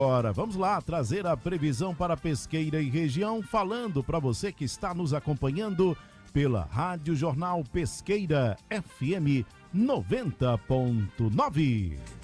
Agora, vamos lá trazer a previsão para Pesqueira e região, falando para você que está nos acompanhando pela Rádio Jornal Pesqueira FM 90.9.